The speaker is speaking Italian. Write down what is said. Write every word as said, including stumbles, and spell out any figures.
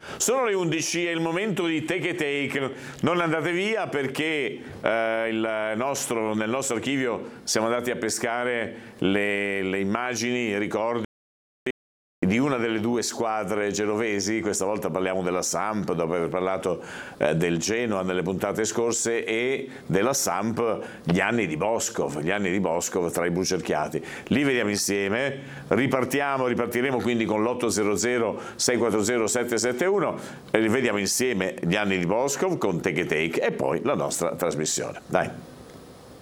Sono le undici, è il momento di Take a Take. Non andate via perché eh, il nostro, nel nostro archivio siamo andati a pescare le, le immagini, i ricordi di una delle due squadre genovesi. Questa volta parliamo della Samp, dopo aver parlato eh, del Genoa nelle puntate scorse, e della Samp gli anni di Boškov, gli anni di Boškov tra i brucerchiati. Li vediamo insieme, ripartiamo, ripartiremo quindi con l'otto zero zero sei quattro zero sette sette uno, e li vediamo insieme gli anni di Boškov con Take a Take e poi la nostra trasmissione. Dai.